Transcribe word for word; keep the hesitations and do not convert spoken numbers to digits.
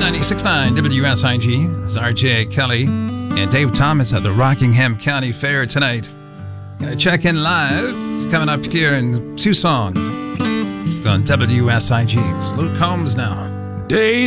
ninety-six point nine W S I G. This is R J Kelly and Dave Thomas at the Rockingham County Fair tonight. Gonna check in live. It's coming up here in two songs on W S I G. Luke Combs now. Days